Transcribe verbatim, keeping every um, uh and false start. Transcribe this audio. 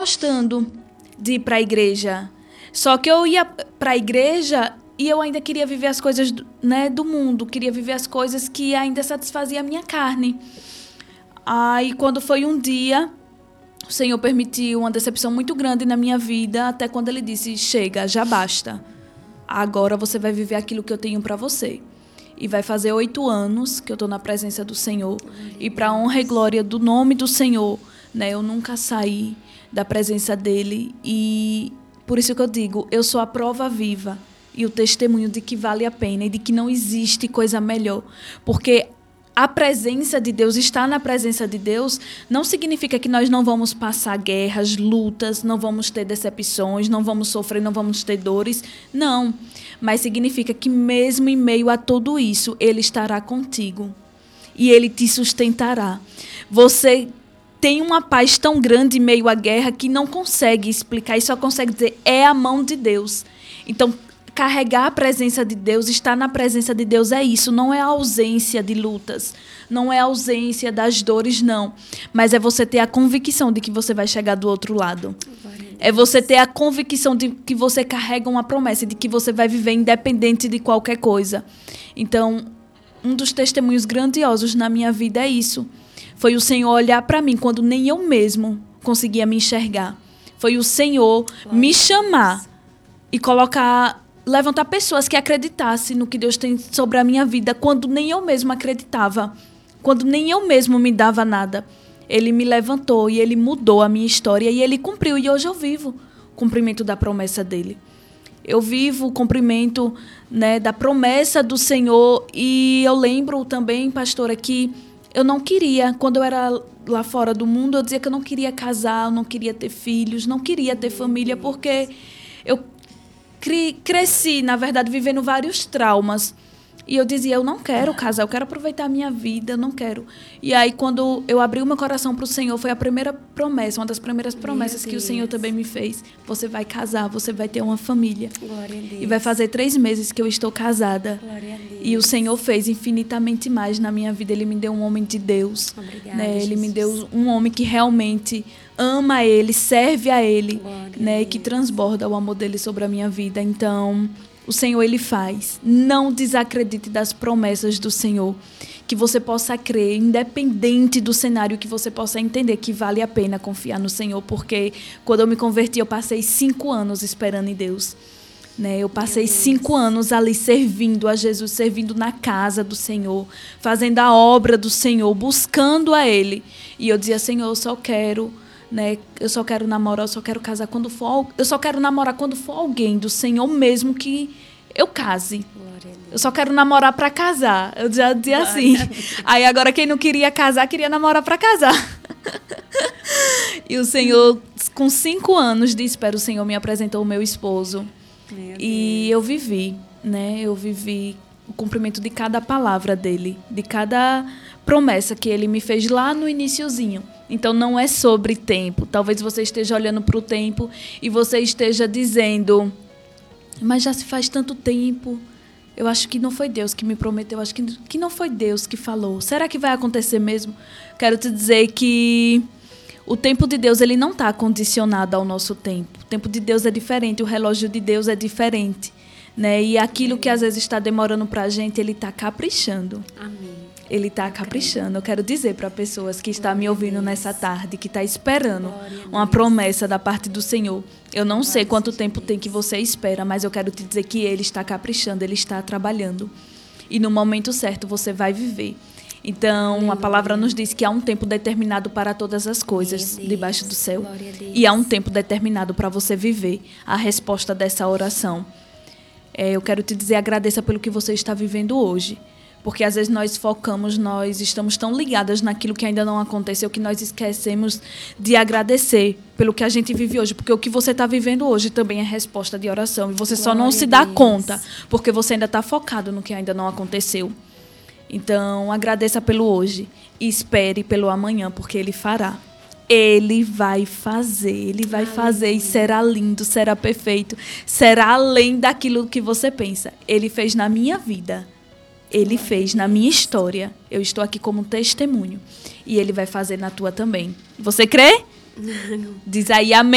gostando de ir para a igreja. Só que eu ia para a igreja e eu ainda queria viver as coisas, né, do mundo. Queria viver as coisas que ainda satisfaziam a minha carne. Aí, quando foi um dia, o Senhor permitiu uma decepção muito grande na minha vida, até quando Ele disse, chega, já basta. Agora você vai viver aquilo que eu tenho para você. E vai fazer oito anos que eu estou na presença do Senhor. E para a honra e glória do nome do Senhor, né, eu nunca saí da presença dEle. E por isso que eu digo, eu sou a prova viva e o testemunho de que vale a pena e de que não existe coisa melhor. Porque a presença de Deus, estar na presença de Deus, não significa que nós não vamos passar guerras, lutas, não vamos ter decepções, não vamos sofrer, não vamos ter dores. Não. Mas significa que mesmo em meio a tudo isso, Ele estará contigo. E Ele te sustentará. Você tem uma paz tão grande em meio à guerra que não consegue explicar e só consegue dizer, é a mão de Deus. Então, carregar a presença de Deus, estar na presença de Deus é isso, não é a ausência de lutas, não é a ausência das dores, não. Mas é você ter a convicção de que você vai chegar do outro lado. É você ter a convicção de que você carrega uma promessa, de que você vai viver independente de qualquer coisa. Então, um dos testemunhos grandiosos na minha vida é isso. Foi o Senhor olhar para mim quando nem eu mesmo conseguia me enxergar. Foi o Senhor me chamar e colocar... levantar pessoas que acreditassem no que Deus tem sobre a minha vida, quando nem eu mesma acreditava, quando nem eu mesmo me dava nada. Ele me levantou e Ele mudou a minha história e Ele cumpriu. E hoje eu vivo o cumprimento da promessa dEle. Eu vivo o cumprimento, né, da promessa do Senhor. E eu lembro também, pastora, que eu não queria, quando eu era lá fora do mundo, eu dizia que eu não queria casar, eu não queria ter filhos, não queria ter família, porque eu cresci, na verdade, vivendo vários traumas. E eu dizia, eu não quero casar, eu quero aproveitar a minha vida, eu não quero. E aí, quando eu abri o meu coração para o Senhor, foi a primeira promessa, uma das primeiras promessas que o Senhor também me fez. Você vai casar, você vai ter uma família. Glória a Deus. E vai fazer três meses que eu estou casada. Glória a Deus. E o Senhor fez infinitamente mais na minha vida. Ele me deu um homem de Deus. Obrigada, né? Ele Jesus. me deu um homem que realmente ama Ele, serve a Ele, né? E que transborda o amor dele sobre a minha vida. Então, o Senhor, Ele faz. Não desacredite das promessas do Senhor. Que você possa crer, independente do cenário, que você possa entender que vale a pena confiar no Senhor. Porque quando eu me converti, eu passei cinco anos esperando em Deus. Né? Eu passei cinco anos ali servindo a Jesus, servindo na casa do Senhor, fazendo a obra do Senhor, buscando a Ele. E eu dizia, Senhor, eu só quero... Né? Eu só quero namorar, eu só quero casar quando for, eu só quero namorar quando for alguém do Senhor mesmo que eu case. Eu só quero namorar para casar. Eu já dizia assim. Aí agora quem não queria casar queria namorar para casar. E o Senhor, com cinco anos de espera, o Senhor me apresentou o meu esposo. Meu e eu vivi, né? Eu vivi o cumprimento de cada palavra dele, de cada promessa que ele me fez lá no iniciozinho. Então, não é sobre tempo. Talvez você esteja olhando para o tempo e você esteja dizendo, mas já se faz tanto tempo. Eu acho que não foi Deus que me prometeu. Eu acho que, que não foi Deus que falou. Será que vai acontecer mesmo? Quero te dizer que o tempo de Deus ele não está condicionado ao nosso tempo. O tempo de Deus é diferente. O relógio de Deus é diferente. Né? E aquilo que às vezes está demorando para a gente, Ele está caprichando. Amém. Ele está caprichando. Eu quero dizer para pessoas que estão me ouvindo nessa tarde, que está esperando uma promessa da parte do Senhor. Eu não sei quanto tempo tem que você espera, mas eu quero te dizer que Ele está caprichando, Ele está trabalhando. E no momento certo você vai viver. Então, a palavra nos diz que há um tempo determinado para todas as coisas debaixo do céu. E há um tempo determinado para você viver a resposta dessa oração. É, eu quero te dizer, agradeça pelo que você está vivendo hoje. Porque às vezes nós focamos, nós estamos tão ligadas naquilo que ainda não aconteceu que nós esquecemos de agradecer pelo que a gente vive hoje. Porque o que você está vivendo hoje também é resposta de oração. E você só não se dá conta porque você ainda está focado no que ainda não aconteceu. Então, agradeça pelo hoje e espere pelo amanhã, porque Ele fará. Ele vai fazer, Ele vai fazer e será lindo, será perfeito, será além daquilo que você pensa. Ele fez na minha vida. Ele fez na minha história. Eu estou aqui como testemunho. E Ele vai fazer na tua também. Você crê? Diz aí amém.